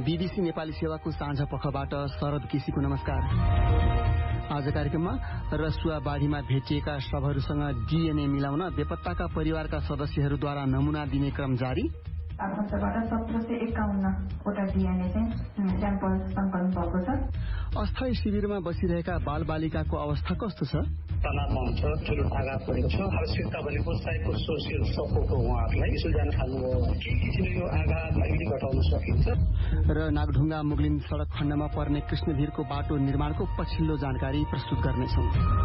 BBC Nepali सेवाको साँझ पखबाट शरद केसीको नमस्कार। आज कार्यक्रममा रसुवा बाढीमा भेटिएका शवहरूसँग डीएनए मिलाउन बेपत्ताका परिवारका सदस्यहरूद्वारा नमूना दिने क्रम जारी। आफन्तबाट 1751 वटा डीएनए चाहिँ स्याम्पल संकलन भएको छ। अस्थायी शिविरमा बसिरहेका बालबालिकाको अवस्था कस्तो छ? तनावमा हुन्छ, ठुलो आघात परेको छ। आवश्यकता भनेको साइको सोसियल सपोर्ट हो। उहाँहरूलाई स्कुल जान थाल्नुभयो के किसिमले यो आघात अलिकति घटाउन सकिन्छ। र नागढुङ्गा मुगलिन सड़क खण्डमा पर्ने कृष्णधीरको बाटो निर्माणको पछिल्लो जानकारी प्रस्तुत गर्नेछौं।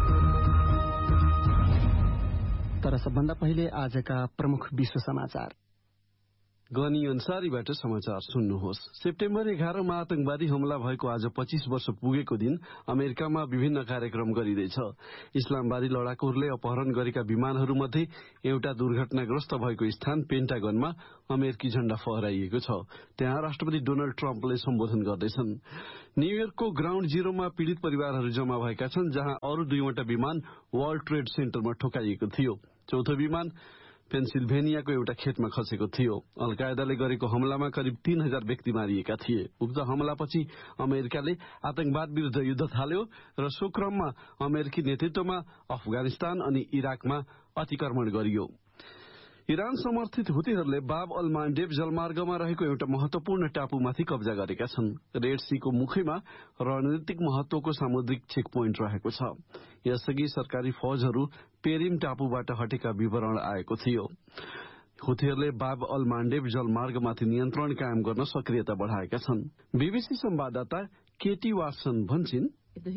तर सबभन्दा पहिले आजका प्रमुख विश्व समाचार। गनी अन्सारीबाट समाचार सुन्नुहोस्। सेप्टेम्बर 11 मा आतंकवादी हमला भएको आज 25 वर्ष पुगेको दिन अमेरिकामा विभिन्न कार्यक्रम गरिँदैछ। इस्लामवादी लडाकुहरूले अपहरण गरेका विमानहरूमध्ये एउटा दुर्घटनाग्रस्त भएको स्थान पेन्टागनमा अमेरिकी झण्डा फहराइएको छ। त्यहाँ राष्ट्रपति डोनाल्ड ट्रम्पले सम्बोधन गर्दैछन्। न्यूयोर्कको ग्राउण्ड जीरोमा पीड़ित परिवारहरू जम्मा भएका छन्, जहाँ अरू 2वटा विमान वर्ल्ड ट्रेड सेन्टरमा ठोकाइएको थियो। चौथो विमान पेन्सिल्भेनियाको एउटा खेतमा खसेको थियो। अल-कायदाले गरेको हमलामा करिब 3000 व्यक्ति मारिएका थिए। उक्त हमलापछि अमेरिकाले आतंकवाद विरुद्ध युद्ध थाल्यो र सो क्रममा अमेरिकी नेतृत्वमा अफगानिस्तान अनि इराकमा अतिक्रमण गरियो। इरान समर्थित हुतीहरूले बाब अल मान्डेब जलमार्गमा रहेको एउटा महत्वपूर्ण टापुमाथि कब्जा गरेका छन्। रेड सीको मुखैमा रणनीतिक महत्वको सामुद्रिक चेक पोइन्ट रहेको छ। यसअघि सरकारी फौजहरू पेरिम टापुबाट हटेका विवरण आएको थियो। हुतीहरूले बाब अल मान्डेब जलमार्गमाथि नियन्त्रण कायम गर्न सक्रियता बढ़ाएका छन्। बीबीसी संवाददाता केटी वाटसन भन्छिन्,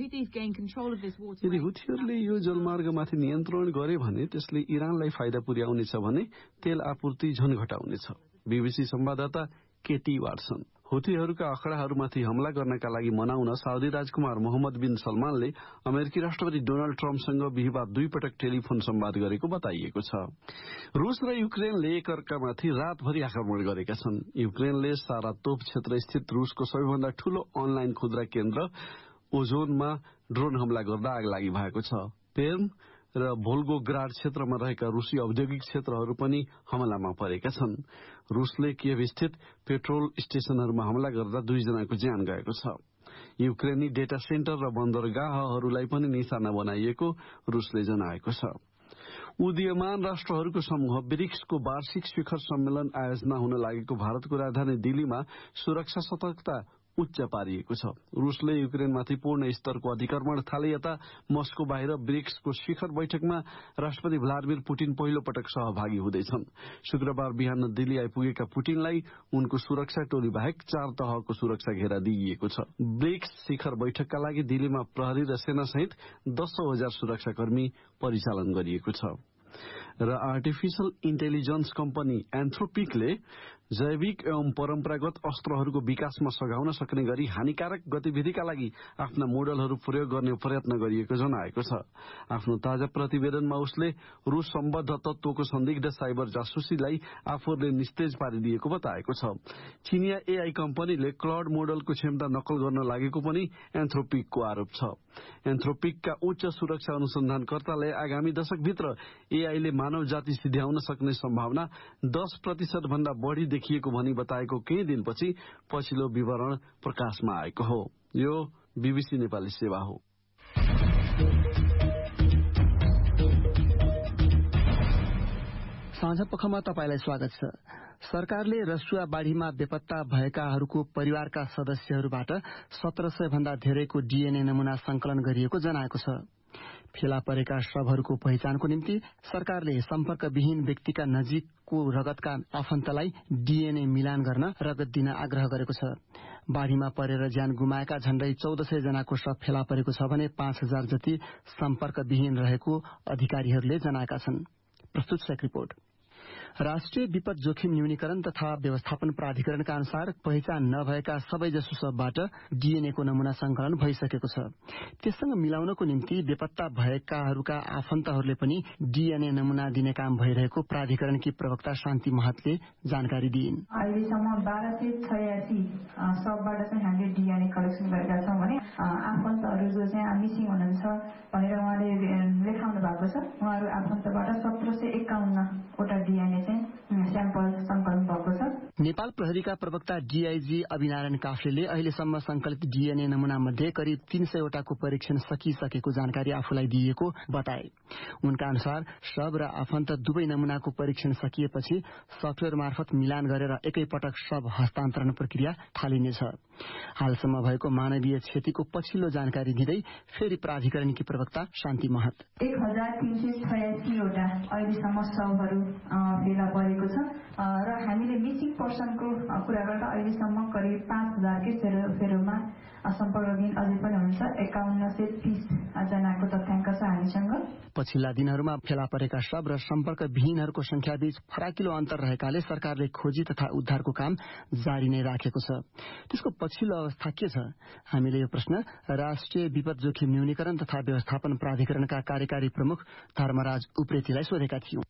यदि हुतीहरूले यो जलमार्गमाथि नियन्त्रण गरे भने त्यसले इरानलाई फाइदा पुर्याउनेछ भने तेल आपूर्ति झन घटाउनेछ। बीबीसी संवाददाता केटी वाटसन। हुतीहरूका अखडाहरूमाथि हमला गर्नका लागि मनाउन साउदी राजकुमार मोहम्मद बिन सलमानले अमेरिकी राष्ट्रपति डोनाल्ड ट्रम्पसँग बिहिबार 2 पटक टेलिफोन संवाद गरेको बताइएको छ। रूस र युक्रेनले एकअर्कामाथि रातभरि आक्रमण गरेका छन्। युक्रेनले सारा तोप क्षेत्र स्थित रूसको सबैभन्दा ठूलो अनलाइन खुद्रा केन्द्र ओजोनमा ड्रोन हमला गर्दा आगलागी भएको छ। पेर्म र भोल्गोग्राड क्षेत्रमा रहेका रूसी औद्योगिक क्षेत्रहरू पनि हमलामा परेका छन्। रूसले कियभ स्थित पेट्रोल स्टेशनहरूमा हमला गर्दा 2 जनाको ज्यान गएको छ। युक्रेनी डेटा सेन्टर र बन्दरगाहहरूलाई पनि निशाना बनाइएको रूसले जनाएको छ। उदीयमान राष्ट्रहरूको समूह ब्रिक्सको वार्षिक शिखर सम्मेलन आयोजना हुन लागेको भारतको राजधानी दिल्लीमा सुरक्षा सतर्कता उच्च पारिएको छ। रूसले युक्रेनमाथि पूर्ण स्तरको अतिक्रमण थाले यता मस्को बाहिर ब्रिक्सको शिखर बैठकमा राष्ट्रपति भ्लादिमिर पुटिन पहिलो पटक सहभागी हुँदैछन्। शुक्रबार बिहान दिल्ली आइपुगेका पुटिनलाई उनको सुरक्षा टोली बाहेक 4 तहको सुरक्षा घेरा दिइएको छ। ब्रिक्स शिखर बैठकका लागि दिल्लीमा प्रहरी र सेनासहित 10,000 सुरक्षाकर्मी परिचालन गरिएको छ। र आर्टिफिशियल इन्टेलिजेन्स कम्पनी एन्थ्रोपिकले जैविक एवं परम्परागत अस्त्रहरूको विकासमा सघाउन सक्ने गरी हानिकारक गतिविधिका लागि आफ्ना मोडलहरू प्रयोग गर्ने प्रयत्न गरिएको जनाएको छ। आफ्नो ताजा प्रतिवेदनमा उसले रूस सम्बद्ध तत्वको संदिग्ध साइबर जासुसीलाई आफूहरूले निस्तेज पारिदिएको बताएको छ। चीनिया एआई कम्पनीले क्लाउड मोडलको क्षमता नकल गर्न लागेको पनि एन्थ्रोपिकको आरोप छ। एन्थ्रोपिकका उच्च सुरक्षा अनुसन्धानकर्ताले आगामी दशकभित्र एआईले मानव जाति सिध्याउन सक्ने सम्भावना 10% भन्दा बढ़ी देखिएको भनी बताएको केही दिनपछि पछिल्लो विवरण प्रकाशमा आएको हो। यो बीबीसी नेपाली सेवा हो। साँझ पखमा तपाईलाई स्वागत छ। सरकारले रसुवा बाढीमा बेपत्ता भएकाहरूको परिवारका सदस्यहरूबाट 1700 भन्दा धेरैको डीएनए नमूना संकलन गरिएको जनाएको छ। फेला परेका शवहरूको पहिचानको निम्ति सरकारले सम्पर्कविहीन व्यक्तिका नजिकको रगतका आफन्तलाई डीएनए मिलान गर्न रगत दिन आग्रह गरेको छ। बाढीमा परेर ज्यान गुमाएका झण्डै 1400 जनाको शव फेला परेको छ भने 5000 जति सम्पर्कविहीन रहेको अधिकारीहरूले जनाएका छन्। प्रस्तुत छ रिपोर्ट। राष्ट्रिय विपद जोखिम न्यूनीकरण तथा व्यवस्थापन प्राधिकरणका अनुसार पहिचान नभएका सबैजसो शवबाट डीएनए को नमूना संकलन भइसकेको छ। त्यससँग मिलाउनको निम्ति बेपत्ता भएकाहरूका आफन्तहरूले पनि डीएनए नमूना दिने काम भइरहेको प्राधिकरणकी प्रवक्ता शान्ति महतले जानकारी दिइन्। अहिलेसम्म 1286 शवबाट चाहिँ हामीले डीएनए कलेक्सन गरेका छौं भने आफन्तहरू जो चाहिँ मिसिङ हुनुहुन्छ भनेर उहाँले लेखाउनु भएको छ। उहाँहरू आफन्तबाट 1751 वटा डीएनए चाहिँ स्याम्पल सङ्कलन भएको छ। नेपाल प्रहरीका प्रवक्ता डीआईजी अभिनारायण काफ्लेले अहिलेसम्म संकलित डीएनए नमूना मध्ये करिब 300 वटाको परीक्षण सकिसकेको जानकारी आफूलाई दिएको बताए। उनका अनुसार शव र आफन्त दुवै नमूनाको परीक्षण सकिएपछि सफ्टवेयर मार्फत मिलान गरेर एकैपटक शव हस्तान्तरण प्रक्रिया थालिनेछ। हालसम्म भएको मानवीय क्षतिको पछिल्लो जानकारी दिँदै फेरि प्राधिकरणकी प्रवक्ता शान्ति महत 1386 वटा अहिलेसम्म शवहरू फेला परेको छ र हामीले मिसिङ पर्सनको कुरा गर्दा अहिलेसम्म करिब 5000 के फेरोमा सम्पर्कविहीन अझै पनि हुन्छ। 5130 जनाको तथ्याङ्क छ हामीसँग। पछिल्ला दिनहरूमा फेला परेका शव र सम्पर्कविहीनहरूको संख्याबीच फराकिलो अन्तर रहेकाले सरकारले खोजी तथा उद्धारको काम जारी नै राखेको छ। त्यसको पछिल्लो अवस्था के छ? हामीले यो प्रश्न राष्ट्रिय विपद जोखिम न्यूनीकरण तथा व्यवस्थापन प्राधिकरणका कार्यकारी प्रमुख धर्मराज उप्रेतीलाई सोधेका थियौं।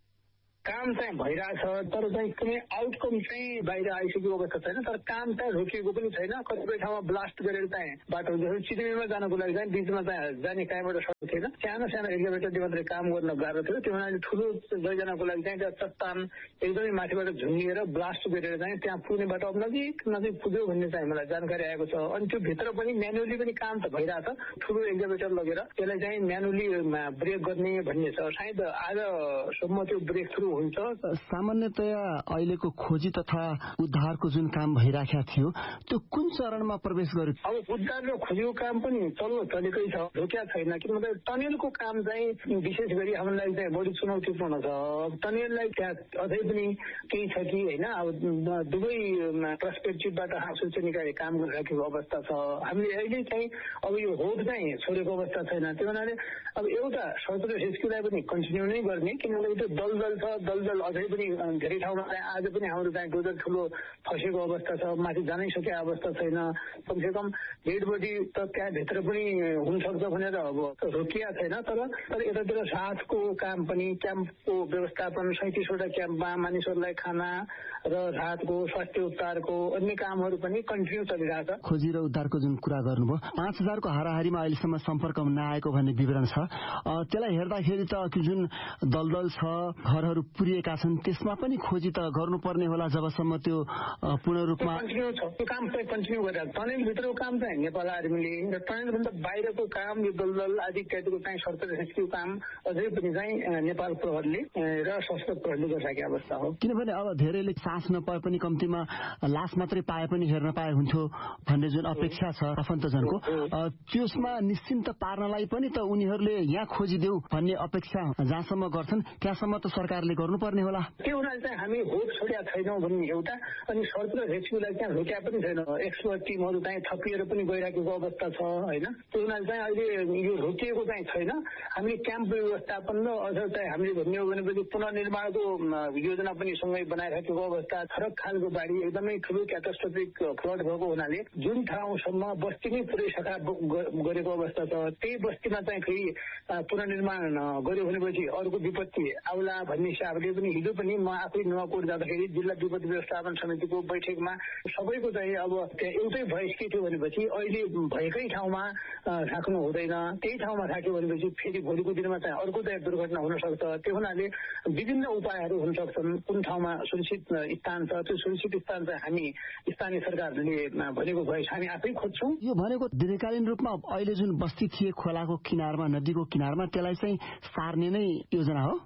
काम चाहिँ भइरहेछ तर चाहिँ कुनै आउटकम चाहिँ बाहिर आइसकेको अवस्था छैन। तर काम चाहिँ रोकिएको पनि छैन। कतिपय ठाउँमा ब्लास्ट गरेर चाहिँ बाटो चितवनमा जानको लागि चाहिँ बीचमा चाहिँ जाने कहीँबाट सडक थिएन। सानो सानो एक्जाभेटरले मात्रै काम गर्न गाह्रो थियो। त्यो हुनाले ठुलो लैजानको लागि चाहिँ त्यहाँ चट्टान एकदमै माथिबाट झुन्डिएर ब्लास्ट गरेर चाहिँ त्यहाँ पुग्ने बाटो अब नजिक पुग्यो भन्ने चाहिँ मलाई जानकारी आएको छ। अनि त्यो भित्र पनि म्यानुअली पनि काम त भइरहेछ। ठुलो एक्जाभेटर लगेर त्यसलाई चाहिँ म्यानुअली ब्रेक गर्ने भन्ने छ। सायद आजसम्म त्यो ब्रेक थ्रु हुन्छ। सामान्यतया अहिलेको खोजी तथा उद्धारको जुन काम भइराखेको थियो त्यो कुन चरणमा प्रवेश गर्यो? अब उद्धार र खोजीको काम पनि चलेकै छ, रोकिया छैन। किनभने टनेलको काम चाहिँ विशेष गरी हामीलाई चाहिँ बढी चुनौतीपूर्ण छ। टनेललाई त्यहाँ अझै पनि केही छ कि होइन। अब दुवै पर्सपेक्टिभबाट सूचना निकाय काम गरिराखेको अवस्था छ। हामीले अहिले चाहिँ अब यो होप चाहिँ छोडेको अवस्था छैन। त्यो हुनाले अब एउटा सर्च र रेस्क्युलाई पनि कन्टिन्यू नै गर्ने। किनभने त्यो दलदल छ। दलदल अझै पनि धेरै ठाउँमा चाहिँ आज पनि हाम्रो चाहिँ डोजर ठुलो फसेको अवस्था छ। माथि जानै सकेको अवस्था छैन। कमसेकम डेड बडी त त्यहाँभित्र पनि हुनसक्छ भनेर अब रोकिया छैन। तर यतातिर राहतको काम पनि क्याम्पको व्यवस्थापन 37 वटा क्याम्पमा मानिसहरूलाई खाना र राहतको स्वास्थ्य उपचारको अन्य कामहरू पनि कन्टिन्यू चलिरहेछ। खोजी र उद्धारको जुन कुरा गर्नुभयो 5000 को हाराहारीमा अहिलेसम्म सम्पर्कमा नआएको भन्ने विवरण छ। त्यसलाई हेर्दाखेरि त जुन दलदल छ घरहरू पुरिएका छन् त्यसमा पनि खोजी त गर्नुपर्ने होला जबसम्म त्यो पूर्ण रूपमा कन्टिन्यू छ। त्यो काम चाहिँ कन्टिन्यू गरिरहेको। टनेलभित्रको काम चाहिँ नेपाल आर्मीले र टनेलभन्दा बाहिरको काम यो दलदल आदि इत्यादिको चाहिँ सर्च रेस्क्यु काम अझै पनि चाहिँ नेपाल प्रहरीले र सशस्त्र प्रहरीले गरिरहेको अवस्था हो। किनभने अब धेरैले सास नपाए पनि कम्तीमा लास मात्रै पाए पनि हेर्न पाए हुन्थ्यो भन्ने जुन अपेक्षा छ आफन्तजनको त्यसमा निश्चिन्त पार्नलाई पनि त उनीहरूले यहाँ खोजिदेऊ भन्ने अपेक्षा जहाँसम्म गर्छन् त्यहाँसम्म त सरकारले गर्नुपर्ने होला। त्यो हुनाले चाहिँ हामी होप छोड्या छैनौँ भन्ने एउटा। अनि सर्च र रेस्क्युलाई चाहिँ रोक्या पनि छैन। एक्सपर्ट टिमहरू चाहिँ थपिएर पनि गइराखेको अवस्था छ होइन। त्यो हुनाले चाहिँ अहिले यो रोकिएको चाहिँ छैन। हामीले क्याम्प व्यवस्थापन र अझ चाहिँ हामीले भन्ने हो भनेपछि पुनर्निर्माणको योजना पनि सँगै बनाइराखेको अवस्था। फरक खालको बाढी एकदमै ठुलो क्याटास्ट्रोफिक फ्लड भएको हुनाले जुन ठाउँसम्म बस्ती नै पुरै सखा गरेको अवस्था छ त्यही बस्तीमा चाहिँ फेरि पुनर्निर्माण गर्यो भनेपछि अर्को विपत्ति आउला भन्ने हिसाबले पनि हिजो पनि म आफै नुवाकोट जाँदाखेरि जिल्ला विपद व्यवस्थापन समितिको बैठकमा सबैको चाहिँ अब त्यहाँ एउटै भएस के थियो भनेपछि अहिले भएकै ठाउँमा राख्नु हुँदैन। त्यही ठाउँमा राख्यो भनेपछि फेरि भोलिको दिनमा चाहिँ अर्को चाहिँ दुर्घटना हुन सक्छ। त्यो हुनाले विभिन्न उपायहरू हुन सक्छन्। कुन ठाउँमा सुरक्षित स्थान छ त्यो सुरक्षित स्थान चाहिँ हामी स्थानीय सरकारले भनेको भएस हामी आफै खोज्छौँ। यो भनेको दीर्घकालीन रूपमा अहिले जुन बस्ती थिए खोलाको किनारमा नदीको किनारमा त्यसलाई चाहिँ सार्ने नै योजना हो।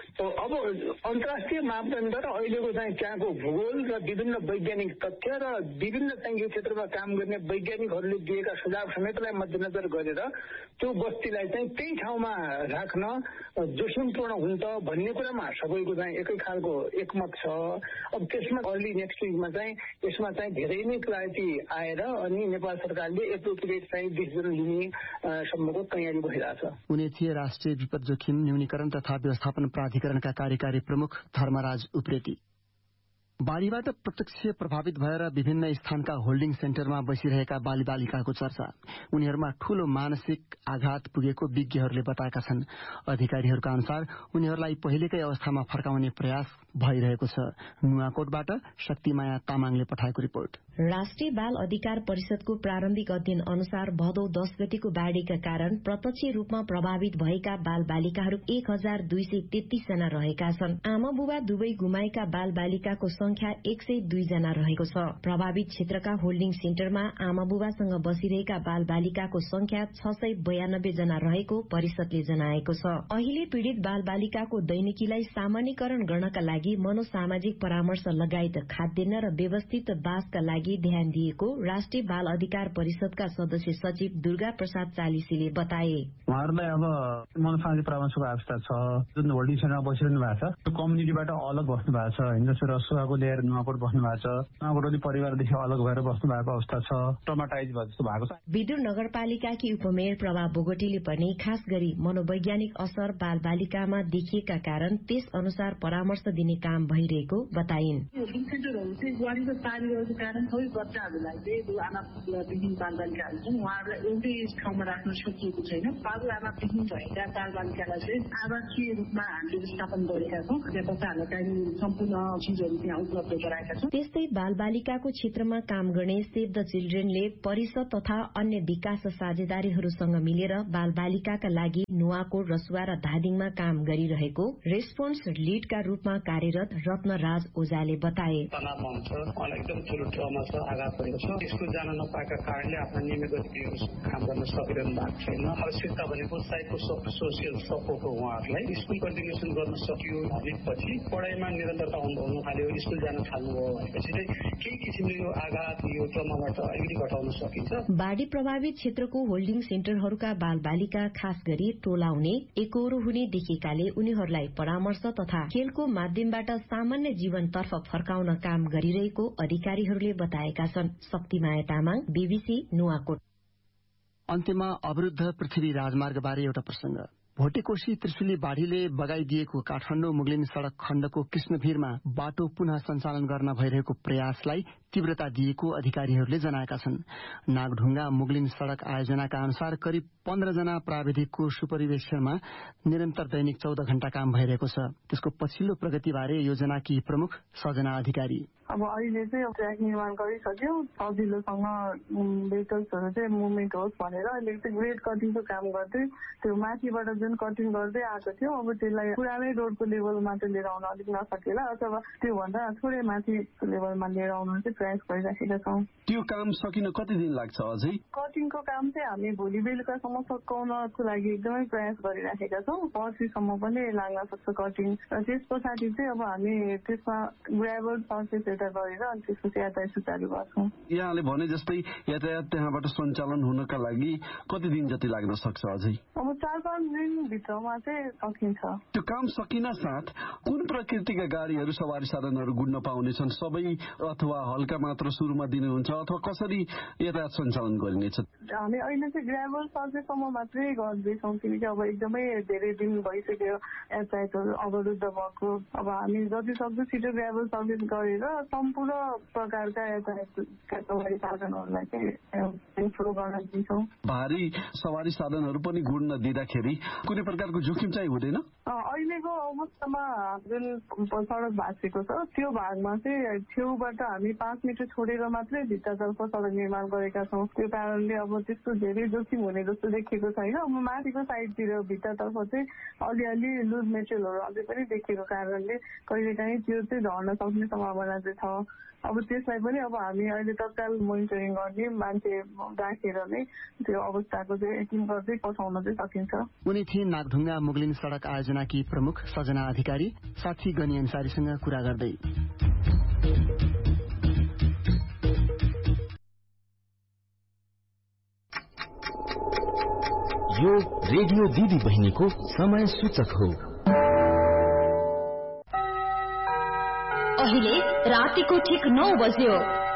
अब अन्तर्राष्ट्रिय मापदण्ड र अहिलेको चाहिँ त्यहाँको भूगोल र विभिन्न वैज्ञानिक तथ्य र विभिन्न चाहिँ यो क्षेत्रमा काम गर्ने वैज्ञानिकहरूले दिएका सुझाव समेतलाई मध्यनजर गरेर त्यो बस्तीलाई चाहिँ त्यही ठाउँमा राख्न जोखिमपूर्ण हुन्छ भन्ने कुरामा सबैको चाहिँ एकै खालको एकमत छ। अब त्यसमा अर्ली नेक्स्ट विकमा चाहिँ यसमा चाहिँ धेरै नै क्लारिटी आएर अनि नेपाल सरकारले एप्रोप्रिएट चाहिँ डिसिजन लिने सम्मको तयारी भइरहेछ। उनी थिए राष्ट्रिय विपद जोखिम न्यूनीकरण तथा व्यवस्थापन प्राधिकरणका कार्यकारी प्रमुख धर्मराज उप्रेती। बाढीबाट प्रत्यक्ष प्रभावित भएर विभिन्न स्थानका होल्डिङ सेन्टरमा बसिरहेका बालिबालिकाको चर्चा। उनीहरूमा ठूलो मानसिक आघात पुगेको विज्ञहरूले बताएका छन्। अधिकारीहरूका अनुसार उनीहरूलाई पहिलेकै अवस्थामा फर्काउने प्रयास भइरहेको छ। नुवाकोटबाट शक्तिमाया तामाङले पठाएको रिपोर्ट। राष्ट्रिय बाल अधिकार परिषदको प्रारम्भिक अध्ययन अनुसार भदौ 10 गतेको बाढ़ीका कारण प्रत्यक्ष रूपमा प्रभावित भएका बाल बालिकाहरू 1233 जना रहेका छन्। आमा बुबा दुवै गुमाएका बाल बालिकाको संख्या 102 जना रहेको छ। प्रभावित क्षेत्रका होल्डिङ सेन्टरमा आमा बुबासँग बसिरहेका बाल बालिकाको संख्या 692 जना रहेको परिषदले जनाएको छ। अहिले पीड़ित बाल बालिकाको दैनिकीलाई सामान्यकरण गर्नका लागि मनोसामाजिक परामर्श लगायत खाद्यान्न र व्यवस्थित बासका लागि ध्यान दिएको राष्ट्रिय बाल अधिकार परिषदका सदस्य सचिव दुर्गा प्रसाद चालिसीले बताए। उहाँहरूलाई अब मनोसामाजिक परामर्शको आवश्यकता छ। जुन होल्डिङ सेन्टरमा बसिरहनु भएको छ त्यो कम्युनिटीबाट अलग बस्नु भएको छ होइन। जस्तो रसुवाको ल्याएर नुवाकोट बस्नु भएको छ, नुवाकोट परिवारदेखि अलग भएर बस्नु भएको अवस्था छ, ट्रमाटाइज भयो जस्तो भएको छ। विदुर नगरपालिकाकी उपमेयर प्रभा बोगटीले पनि खास गरी मनोवैज्ञानिक असर बाल बालिकामा देखिएका कारण त्यस अनुसार परामर्श दिने काम भइरहेको बताइन्। सबै बच्चाहरूलाई चाहिँ आमा बुबाविहीन बाल बालिकाहरू छन् उहाँहरूलाई एउटै ठाउँमा राख्न सकिएको छैन। बाबु आमाविहीन भएका बाल बालिकालाई चाहिँ आवासीय रूपमा हामीले व्यवस्थापन गरेका छौँ। त्यहाँ बच्चाहरूलाई चाहिने सम्पूर्ण चिजहरू त्यहाँ उपलब्ध गराएका छौँ। त्यस्तै बाल बालिकाको क्षेत्रमा काम गर्ने सेभ द चिल्ड्रेनले परिषद तथा अन्य विकास साझेदारीहरूसँग मिलेर बाल बालिकाका लागि नुवाकोट, रसुवा र धादिङमा काम गरिरहेको रेस्पोन्स लीडका रूपमा कार्यरत रत्नराज ओझाले बताए। आघात परेको छ। स्कुल जान नपाएका कारणले आफ्नो नियमित गतिविधिहरू काम गर्न सकिरहनु भएको छैन। आवश्यकता भनेको साइको सोसियल सपोर्ट हो। उहाँहरूलाई स्कुल कन्टिन्युसन गर्न सकियो भनेपछि पढाइमा निरन्तरता हुन थाल्यो, स्कुल जान थाल्नुभयो भनेपछि चाहिँ केही किसिमले यो आघात यो ट्रमाबाट अलिकति घटाउन सकिन्छ। बाढ़ी प्रभावित क्षेत्रको होल्डिङ सेन्टरहरूका बाल बालिका खास गरी टोलाउने, एकहोरो हुने देखिएकाले उनीहरूलाई परामर्श तथा खेलको माध्यमबाट सामान्य जीवनतर्फ फर्काउन काम गरिरहेको अधिकारीहरूले बताएका छन्। शक्तिमाया तामाङ, बीबीसी नुवाकोट। अन्त्यमा अवरुद्ध पृथ्वी राजमार्गबारे एउटा प्रसंग। भोटेकोशी त्रिशुली बाढ़ीले बगाइदिएको काठमाडौँ मुगलिन सड़क खण्डको कृष्णभिरमा बाटो पुनः सञ्चालन गर्न भइरहेको प्रयासलाई तीव्रता दिएको अधिकारीहरूले जनाएका छन्। नागढुङ्गा मुगलिन सड़क आयोजनाका अनुसार करिब 15 जना प्राविधिकको सुपरिवेक्षणमा निरन्तर दैनिक 14 घण्टा काम भइरहेको छ। त्यसको पछिल्लो प्रगतिबारे योजनाकी प्रमुख सजना अधिकारी। अब अहिले चाहिँ ट्र्याक निर्माण गरिसक्यो। सजिलोसँग भेहिकल्सहरू चाहिँ मुभमेन्ट होस् भनेर अहिले चाहिँ ग्रेड कटिङको काम गर्दै त्यो माथिबाट जुन कटिङ गर्दै आएको थियो अब त्यसलाई पुरानै रोडको लेभलमा चाहिँ लिएर आउन अलिक नसकेला अथवा त्योभन्दा थोरै माथि लेभलमा लिएर आउन चाहिँ प्रयास गरिराखेका छौँ। त्यो काम सकिन कति दिन लाग्छ अझै? कटिङको काम चाहिँ हामी भोलि बेलुकासम्म सकाउनको लागि एकदमै प्रयास गरिराखेका छौँ। पर्सिसम्म पनि लाग्न सक्छ कटिङ र त्यस पछाडि चाहिँ अब हामी त्यसमा ग्राभल सर्फेस गरेर अनि त्यसपछि यातायात सुचारू गर्छौँ। यहाँले भने जस्तै यातायात त्यहाँबाट सञ्चालन हुनका लागि कति दिन जति लाग्न सक्छ अझै? अब 4-5 दिनभित्रमा चाहिँ सकिन्छ। त्यो काम सकिन साथ कुन प्रकृतिका गाडीहरू सवारी साधनहरू गुड्न पाउनेछन्? सबै अथवा हल्का मात्र सुरुमा दिनुहुन्छ अथवा कसरी यातायात सञ्चालन गरिनेछ? हामी अहिले चाहिँ ग्राभल सर्फेससम्म मात्रै गर्दैछौँ किनकि अब एकदमै धेरै दिन भइसक्यो यातायातहरू अवरुद्ध भएको। अब हामी जति सक्दो छिटो ग्राभल सर्फेस गरेर सम्पूर्ण प्रकारका यातायातका सवारी साधनहरूलाई चाहिँ फ्लो गर्न दिन्छौँ। भारी सवारी साधनहरू पनि गुड्न दिँदाखेरि कुनै प्रकारको जोखिम चाहिँ हुँदैन? अहिलेको अवस्थामा जुन सडक भाँचेको छ त्यो भागमा चाहिँ छेउबाट हामी 5 मिटर छोडेर मात्रै भित्रतर्फ सडक निर्माण गरेका छौँ। त्यो कारणले अब त्यस्तो धेरै जोखिम हुने जस्तो देखिएको छैन। अब माथिको साइडतिर भित्रतर्फ चाहिँ अलिअलि लुज मेटेरियलहरू अझै पनि देखिएको कारणले कहिलेकाहीँ त्यो चाहिँ झर्न सक्ने सम्भावना चाहिँ छ। अब त्यसलाई पनि अब हामी अहिले तत्काल मोनिटरिङ गर्ने मान्छे राखेर नै त्यो अवस्थाको चाहिँ यकिन गर्दै पठाउन चाहिँ सकिन्छ। उनी थिए नागढुङ्गा मुगलिन सड़क आयोजनाकी प्रमुख सजना अधिकारी साथी गनी अन्सारीसँग कुरा गर्दै। यो रेडियो दिदी बहिनीको समय सूचक हो। अहिले रातिको ठिक 9 बज्यो।